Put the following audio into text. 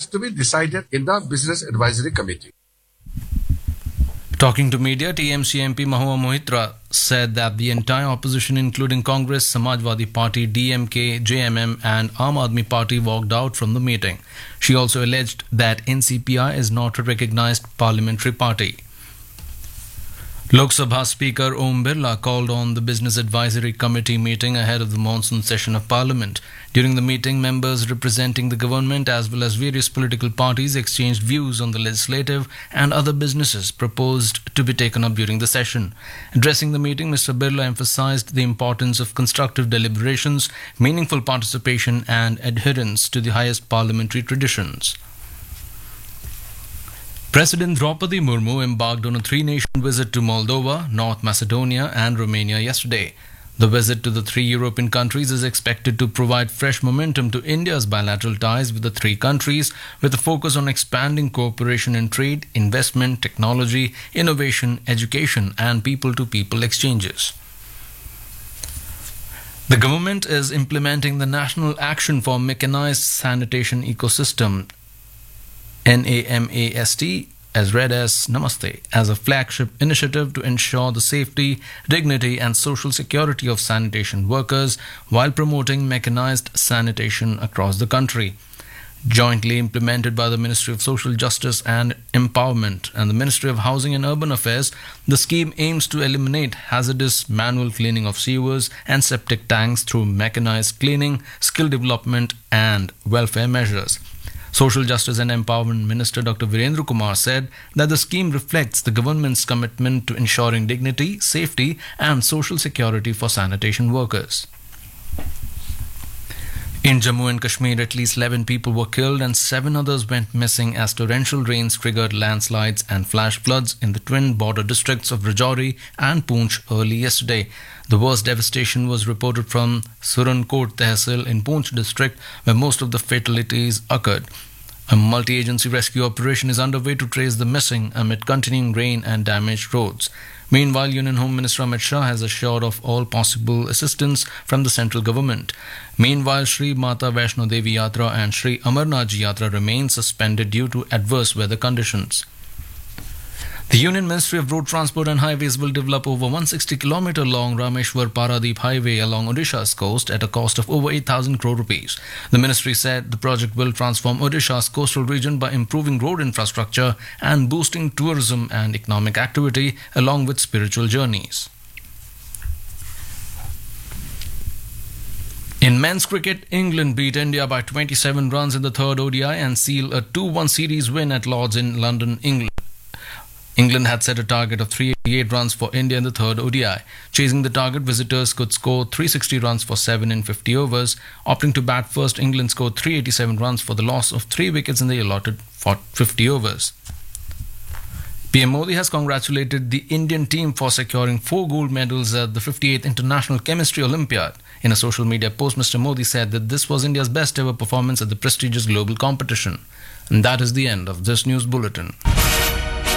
to be decided in the Business Advisory Committee. Talking to media, TMC MP Mahua Mohitra said that the entire opposition, including Congress, Samajwadi Party, DMK, JMM and Aam Aadmi Party, walked out from the meeting. She also alleged that NCPI is not a recognized parliamentary party. Lok Sabha Speaker Om Birla called on the Business Advisory Committee meeting ahead of the monsoon session of Parliament. During the meeting, members representing the government as well as various political parties exchanged views on the legislative and other businesses proposed to be taken up during the session. Addressing the meeting, Mr. Birla emphasized the importance of constructive deliberations, meaningful participation and adherence to the highest parliamentary traditions. President Draupadi Murmu embarked on a three-nation visit to Moldova, North Macedonia and Romania yesterday. The visit to the three European countries is expected to provide fresh momentum to India's bilateral ties with the three countries, with a focus on expanding cooperation in trade, investment, technology, innovation, education and people-to-people exchanges. The government is implementing the National Action for Mechanized Sanitation Ecosystem NAMAST, as read as Namaste, as a flagship initiative to ensure the safety, dignity and social security of sanitation workers while promoting mechanized sanitation across the country. Jointly implemented by the Ministry of Social Justice and Empowerment and the Ministry of Housing and Urban Affairs, the scheme aims to eliminate hazardous manual cleaning of sewers and septic tanks through mechanized cleaning, skill development and welfare measures. Social Justice and Empowerment Minister Dr. Virendra Kumar said that the scheme reflects the government's commitment to ensuring dignity, safety and social security for sanitation workers. In Jammu and Kashmir, at least 11 people were killed and 7 others went missing as torrential rains triggered landslides and flash floods in the twin border districts of Rajouri and Poonch early yesterday. The worst devastation was reported from Surankot Tehsil in Poonch district, where most of the fatalities occurred. A multi-agency rescue operation is underway to trace the missing amid continuing rain and damaged roads. Meanwhile, Union Home Minister Amit Shah has assured of all possible assistance from the central government. Meanwhile, Shri Mata Vaishno Devi Yatra and Shri Amarnath Ji Yatra remain suspended due to adverse weather conditions. The Union Ministry of Road Transport and Highways will develop over 160-kilometer long Rameshwar Paradeep Highway along Odisha's coast at a cost of over 8,000 crore rupees. The ministry said the project will transform Odisha's coastal region by improving road infrastructure and boosting tourism and economic activity along with spiritual journeys. In men's cricket, England beat India by 27 runs in the third ODI and sealed a 2-1 series win at Lord's in London, England. England had set a target of 388 runs for India in the third ODI. Chasing the target, visitors could score 360 runs for 7 in 50 overs. Opting to bat first, England scored 387 runs for the loss of 3 wickets in the allotted 50 overs. PM Modi has congratulated the Indian team for securing 4 gold medals at the 58th International Chemistry Olympiad. In a social media post, Mr. Modi said that this was India's best ever performance at the prestigious global competition. And that is the end of this news bulletin.